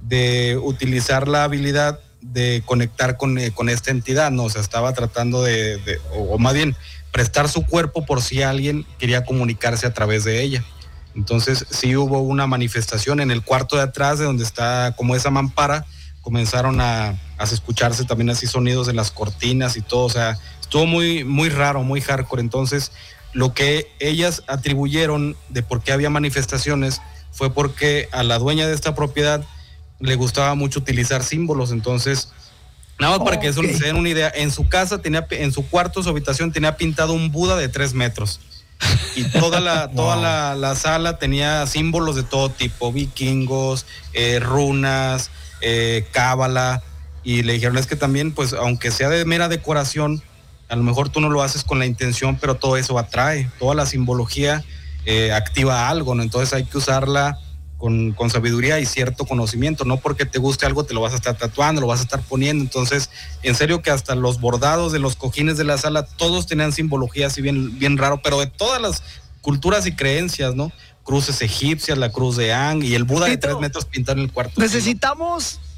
utilizar la habilidad de conectar con esta entidad, ¿no? O sea, estaba tratando o más bien prestar su cuerpo por si alguien quería comunicarse a través de ella. Entonces sí hubo una manifestación en el cuarto de atrás, de donde está como esa mampara. Comenzaron a escucharse también así sonidos de las cortinas y todo, o sea, estuvo muy, muy raro, muy hardcore. Entonces lo que ellas atribuyeron de por qué había manifestaciones fue porque a la dueña de esta propiedad le gustaba mucho utilizar símbolos. Entonces, nada más para que se den una idea, en su casa en su cuarto, su habitación, tenía pintado un Buda de 3 metros. Y toda la sala tenía símbolos de todo tipo, vikingos, runas, cábala, y le dijeron, es que también, pues, aunque sea de mera decoración, a lo mejor tú no lo haces con la intención, pero todo eso atrae, toda la simbología activa algo, ¿no? Entonces hay que usarla con sabiduría y cierto conocimiento, no porque te guste algo te lo vas a estar tatuando, lo vas a estar poniendo. Entonces, en serio que hasta los bordados de los cojines de la sala, todos tenían simbología así bien raro, pero de todas las culturas y creencias, ¿no? Cruces egipcias, la cruz de Ang y el Buda de 3 metros pintado en el cuarto. Necesitamos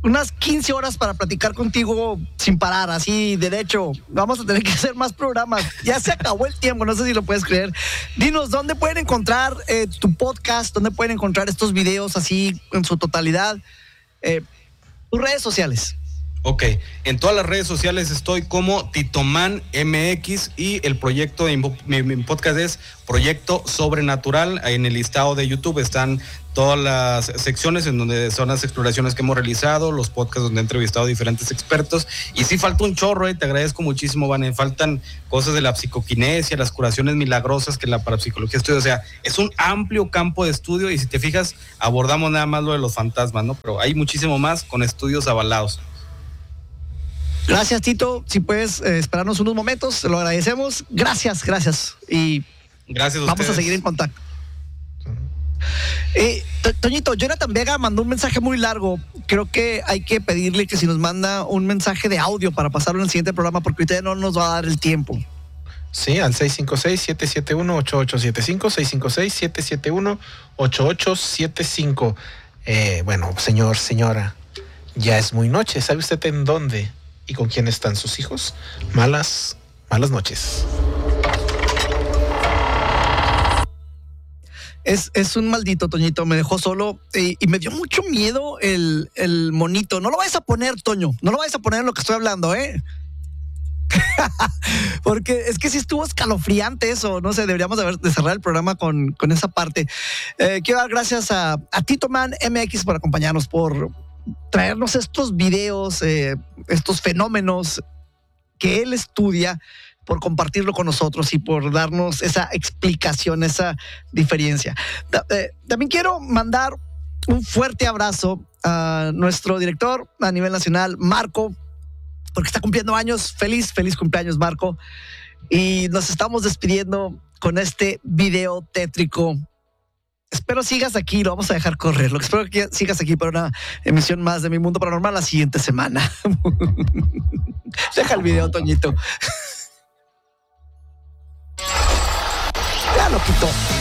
unas 15 horas para platicar contigo sin parar, así derecho. Vamos a tener que hacer más programas. Ya se acabó el tiempo, no sé si lo puedes creer. Dinos, ¿dónde pueden encontrar tu podcast? ¿Dónde pueden encontrar estos videos así en su totalidad? Tus redes sociales. Ok, en todas las redes sociales estoy como Titoman MX y el proyecto de mi podcast es Proyecto Sobrenatural. Ahí en el listado de YouTube están todas las secciones en donde son las exploraciones que hemos realizado, los podcasts donde he entrevistado a diferentes expertos. Y sí falta un chorro, te agradezco muchísimo, Vane. Faltan cosas de la psicoquinesia, las curaciones milagrosas que la parapsicología estudia. O sea, es un amplio campo de estudio y si te fijas, abordamos nada más lo de los fantasmas, ¿no? Pero hay muchísimo más con estudios avalados. Gracias, Tito. Si puedes esperarnos unos momentos, lo agradecemos. Gracias. Y gracias a vamos ustedes. A seguir en contacto. Toñito, Jonathan Vega mandó un mensaje muy largo. Creo que hay que pedirle que si nos manda un mensaje de audio para pasarlo en el siguiente programa, porque ahorita no nos va a dar el tiempo. Sí, al 656-771-8875, 656-771-8875. Bueno, señora, ya es muy noche. ¿Sabe usted en dónde y con quién están sus hijos? Malas noches. Es un maldito, Toñito, me dejó solo y me dio mucho miedo el monito. No lo vayas a poner, Toño, no lo vayas a poner en lo que estoy hablando, porque es que sí estuvo escalofriante eso. No sé, deberíamos de cerrar el programa con esa parte. Quiero dar gracias a Titoman MX por acompañarnos, por traernos estos videos, estos fenómenos que él estudia, por compartirlo con nosotros y por darnos esa explicación, esa diferencia. También quiero mandar un fuerte abrazo a nuestro director a nivel nacional, Marco, porque está cumpliendo años. Feliz cumpleaños, Marco. Y nos estamos despidiendo con este video tétrico. Espero sigas aquí, lo vamos a dejar correr. Espero que sigas aquí para una emisión más de Mi Mundo Paranormal la siguiente semana. Deja el video, Toñito. Ya lo quitó.